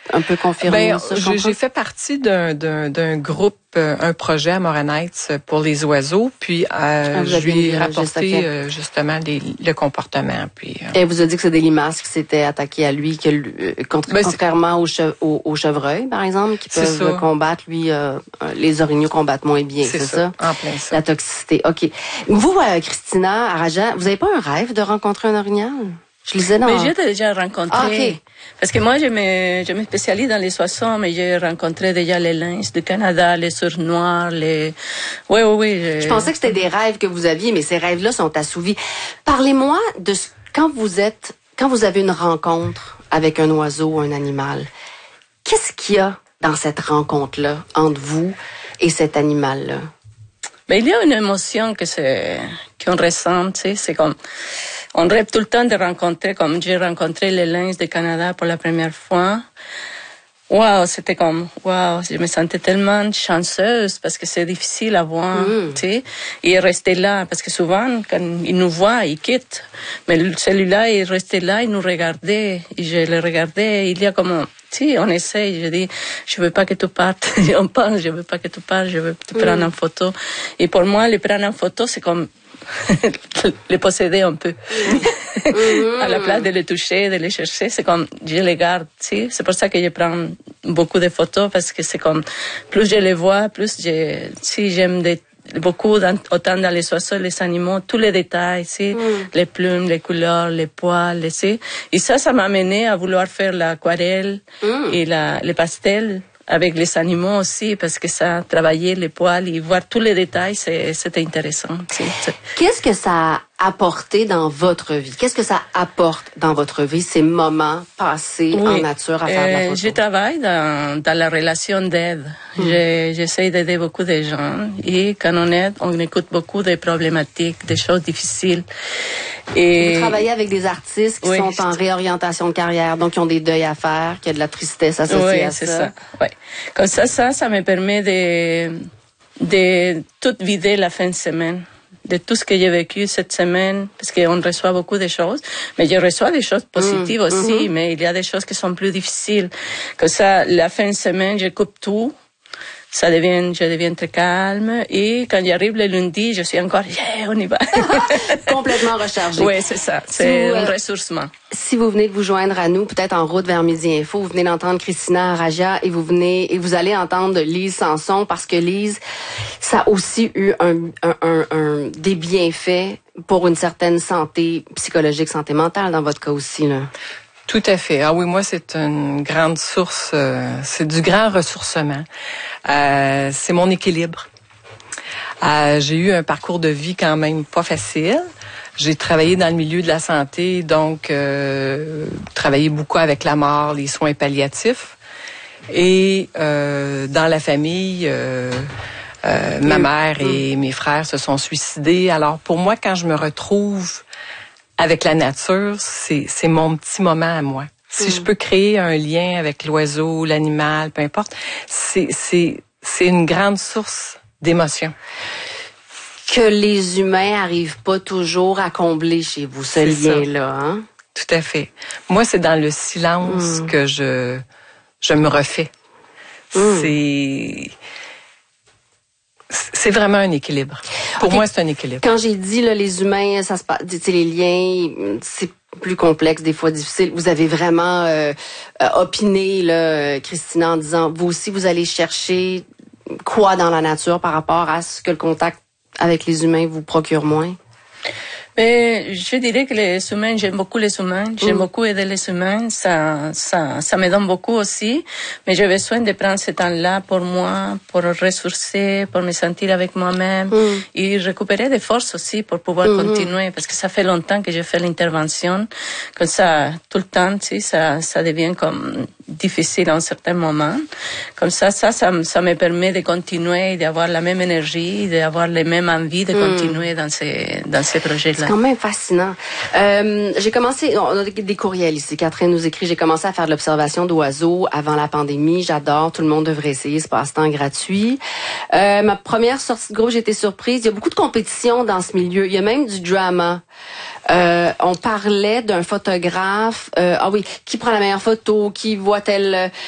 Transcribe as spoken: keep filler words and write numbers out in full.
un peu confirmer ben, ça? J'ai, j'ai fait partie d'un, d'un, d'un groupe, euh, un projet à Morin-Heights pour les oiseaux, puis euh, ah, je lui ai rapporté euh, justement les, le comportement. Puis, euh... Et elle vous a dit que c'est des limaces qui s'étaient attaquées à lui, que euh, contre, ben, contrairement aux, che, aux, aux chevreuils, par exemple, qui peuvent ça. combattre, lui, euh, les orignaux combattent moins bien, c'est, c'est ça? ça? En plein ça. La toxicité, OK. Vous, euh, Christina Araja, vous n'avez pas un rêve de rencontrer un orignal? Je lisais dans... Mais j'ai déjà rencontré. Ah, okay. Parce que moi, je me, je me spécialise dans les oiseaux, mais j'ai rencontré déjà les lynx du Canada, les sourds noirs, les... Oui, oui, oui. Je... je pensais que c'était des rêves que vous aviez, mais ces rêves-là sont assouvis. Parlez-moi de ce... quand vous êtes, quand vous avez une rencontre avec un oiseau ou un animal, qu'est-ce qu'il y a dans cette rencontre-là entre vous et cet animal-là? Mais il y a une émotion que c'est, qu'on ressent, tu sais, c'est comme... On rêve tout le temps de rencontrer, comme j'ai rencontré les lynx du Canada pour la première fois. Waouh, c'était comme, waouh, je me sentais tellement chanceuse parce que c'est difficile à voir, mm. tu sais. Et rester là, parce que souvent, quand ils nous voient, ils quittent. Mais celui-là, il restait là, il nous regardait. Et je le regardais, il y a comme, tu sais, on essaye, je dis, je veux pas que tu partes. On parle, je veux pas que tu partes, je veux te mm. prendre en photo. Et pour moi, le prendre en photo, c'est comme, les posséder un peu. Mmh. À la place de les toucher, de les chercher, c'est comme, je les garde, tu sais. C'est pour ça que je prends beaucoup de photos, parce que c'est comme, plus je les vois, plus je, si j'aime des, beaucoup, dans, autant dans les oiseaux, les animaux, tous les détails, tu sais, mmh. les plumes, les couleurs, les poils, tu sais. Et ça, ça m'a amené à vouloir faire l'aquarelle mmh. et la, les pastels. Avec les animaux aussi, parce que ça, travailler les poils et voir tous les détails, c'est, c'était intéressant. C'est, c'est... Qu'est-ce que ça a apporté dans votre vie? Qu'est-ce que ça apporte dans votre vie, ces moments passés oui. en nature à faire de la photo? Euh, je travaille dans, dans la relation d'aide. Hmm. Je, j'essaie d'aider beaucoup de gens. Et quand on aide, on écoute beaucoup de problématiques, des choses difficiles. Et vous travaillez avec des artistes qui oui, sont en réorientation de carrière, donc qui ont des deuils à faire, qui a de la tristesse associée oui, à c'est ça. ça. Oui. Comme ça, ça, ça me permet de, de tout vider la fin de semaine, de tout ce que j'ai vécu cette semaine, parce qu'on reçoit beaucoup de choses, mais je reçois des choses positives mmh, aussi, mmh. mais il y a des choses qui sont plus difficiles. Comme ça, la fin de semaine, je coupe tout. Ça devient, je deviens très calme. Et quand j'arrive le lundi, je suis encore, yeah, on y va. Complètement rechargée. Oui, c'est ça. C'est si vous, un euh, ressourcement. Si vous venez de vous joindre à nous, peut-être en route vers Midi Info, vous venez d'entendre Christina Araja et vous venez, et vous allez entendre Lise Sanson, parce que Lise, ça a aussi eu un, un, un, un, des bienfaits pour une certaine santé psychologique, santé mentale dans votre cas aussi, là. Tout à fait. Ah oui, moi, c'est une grande source, euh, c'est du grand ressourcement. Euh, c'est mon équilibre. Euh, j'ai eu un parcours de vie quand même pas facile. J'ai travaillé dans le milieu de la santé, donc euh, travaillé beaucoup avec la mort, les soins palliatifs. Et euh, dans la famille, euh, euh, ma mère et mes frères se sont suicidés. Alors pour moi, quand je me retrouve avec la nature, c'est, c'est mon petit moment à moi. Si mm. je peux créer un lien avec l'oiseau, l'animal, peu importe, c'est, c'est, c'est une grande source d'émotion. Que les humains arrivent pas toujours à combler chez vous, ce c'est lien-là, hein? Tout à fait. Moi, c'est dans le silence mm. que je, je me refais. Mm. C'est... C'est vraiment un équilibre. Pour okay. moi, c'est un équilibre. Quand j'ai dit là, les humains, ça se passe, les liens, c'est plus complexe, des fois difficile. Vous avez vraiment euh, opiné, là, Christina, en disant, vous aussi, vous allez chercher quoi dans la nature par rapport à ce que le contact avec les humains vous procure moins? Mais je dirais que les humains, j'aime beaucoup les humains, j'aime mmh. beaucoup aider les humains, ça, ça, ça me donne beaucoup aussi, mais j'ai besoin de prendre ce temps-là pour moi, pour ressourcer, pour me sentir avec moi-même mmh. et récupérer des forces aussi pour pouvoir mmh. continuer, parce que ça fait longtemps que j'ai fait l'intervention, comme ça, tout le temps, tu sais, ça, ça devient comme difficile à un certain moment. Comme ça, ça, ça, ça me permet de continuer, d'avoir la même énergie, d'avoir les mêmes envies de continuer mmh. dans ces, dans ces projets-là. C'est quand même fascinant. Euh, j'ai commencé, on a des courriels ici. Catherine nous écrit, j'ai commencé à faire de l'observation d'oiseaux avant la pandémie. J'adore. Tout le monde devrait essayer ce passe-temps gratuit. Euh, ma première sortie de groupe, j'ai été surprise. Il y a beaucoup de compétition dans ce milieu. Il y a même du drama. Euh, on parlait d'un photographe, euh, ah oui, qui prend la meilleure photo, qui voit tel